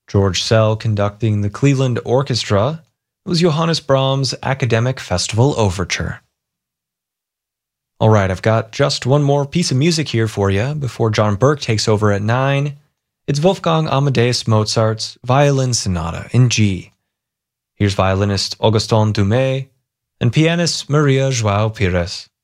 George Szell conducting the Cleveland Orchestra. It was Johannes Brahms' Academic Festival Overture. All right, I've got just one more piece of music here for you before John Burke takes over at 9. It's Wolfgang Amadeus Mozart's Violin Sonata in G. Here's violinist Augustin Dumay and pianist Maria João Pires.